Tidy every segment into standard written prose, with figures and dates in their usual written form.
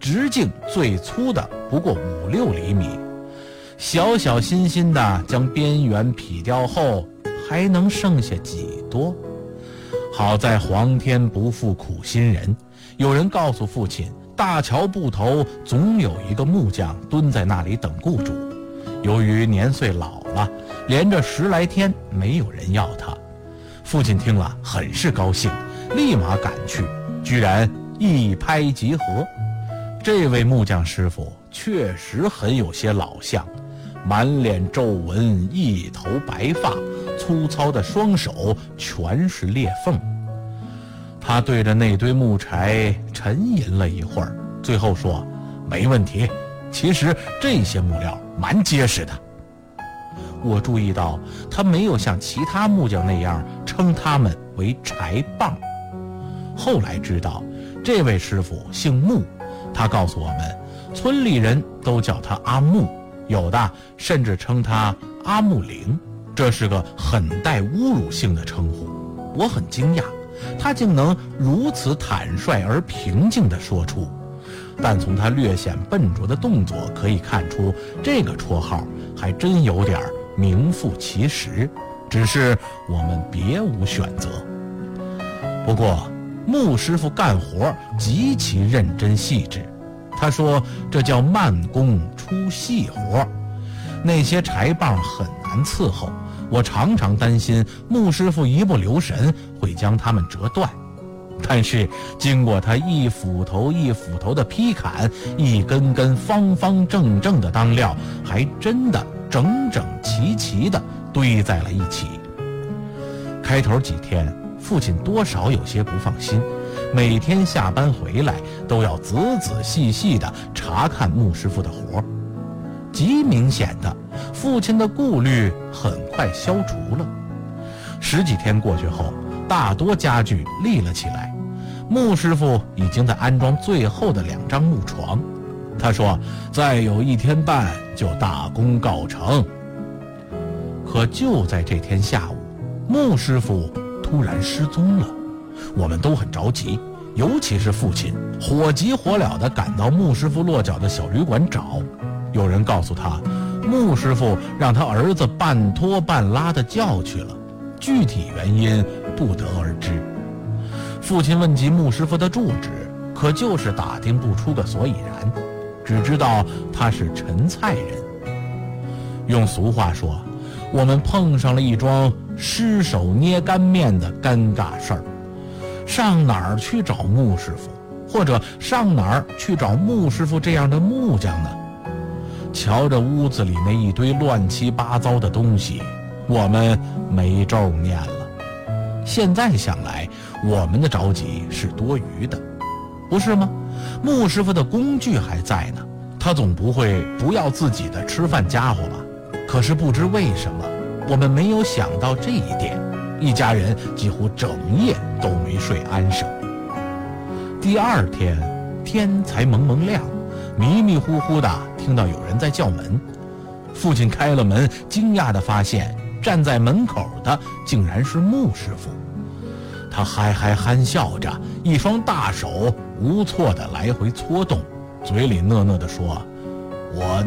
直径最粗的不过5-6厘米，小小心心的将边缘劈掉后，还能剩下几多？好在皇天不负苦心人，有人告诉父亲，大桥埠头总有一个木匠蹲在那里等雇主，由于年岁老了，连着10来天没有人要他。父亲听了很是高兴，立马赶去，居然一拍即合。这位木匠师傅确实很有些老相，满脸皱纹，一头白发，粗糙的双手全是裂缝。他对着那堆木柴沉吟了一会儿，最后说：“没问题，其实这些木料蛮结实的。”我注意到他没有像其他木匠那样称他们为柴棒。后来知道这位师傅姓穆，他告诉我们，村里人都叫他阿木，有的甚至称他阿木灵，这是个很带侮辱性的称呼。我很惊讶，他竟能如此坦率而平静地说出，但从他略显笨拙的动作可以看出，这个绰号还真有点名副其实，只是我们别无选择。不过穆师傅干活极其认真细致，他说这叫慢工出细活，那些柴棒很难伺候，我常常担心穆师傅一不留神会将它们折断。但是经过他一斧头一斧头的劈砍，一根根方方正正的当料还真的整整齐齐地堆在了一起。开头几天父亲多少有些不放心，每天下班回来都要仔仔细细地查看穆师傅的活。极明显的，父亲的顾虑很快消除了。10几天过去后，大多家具立了起来，穆师傅已经在安装最后的2张木床。他说再有1天半就大功告成。可就在这天下午，穆师傅突然失踪了，我们都很着急，尤其是父亲，火急火燎地赶到穆师傅落脚的小旅馆找。有人告诉他，穆师傅让他儿子半拖半拉地叫去了，具体原因不得而知。父亲问及穆师傅的住址，可就是打听不出个所以然，只知道他是陈蔡人。用俗话说，我们碰上了一桩失手捏干面的尴尬事儿。上哪儿去找穆师傅，或者上哪儿去找穆师傅这样的木匠呢？瞧着屋子里那一堆乱七八糟的东西，我们没咒念了。现在想来，我们的着急是多余的，不是吗？穆师傅的工具还在呢，他总不会不要自己的吃饭家伙吧？可是不知为什么，我们没有想到这一点，一家人几乎整夜都没睡安生。第2天天才蒙蒙亮，迷迷糊糊的听到有人在叫门。父亲开了门，惊讶地发现站在门口的竟然是穆师傅。他嗨嗨憨笑着，一双大手无措地来回搓动，嘴里讷讷地说：“我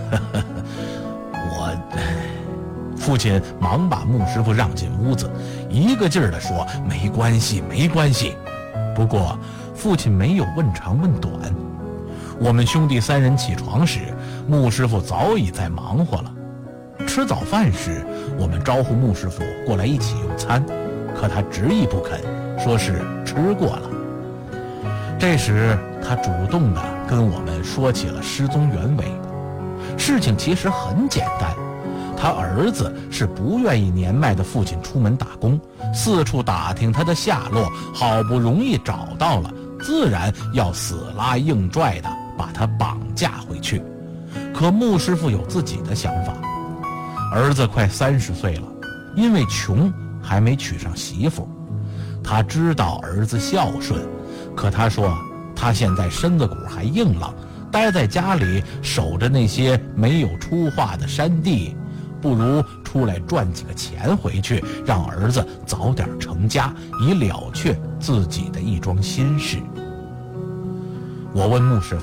父亲忙把穆师傅让进屋子，一个劲儿地说：“没关系，没关系。”不过父亲没有问长问短。我们兄弟3人起床时，穆师傅早已在忙活了。吃早饭时，我们招呼穆师傅过来一起用餐，可他执意不肯，说是吃过了。这时他主动地跟我们说起了失踪原委。事情其实很简单，他儿子是不愿意年迈的父亲出门打工，四处打听他的下落，好不容易找到了，自然要死拉硬拽的把他绑架回去。可穆师傅有自己的想法，儿子快30岁了，因为穷还没娶上媳妇。他知道儿子孝顺，可他说他现在身子骨还硬朗，待在家里守着那些没有出化的山地，不如出来赚几个钱回去，让儿子早点成家，以了却自己的一桩心事。我问穆师傅，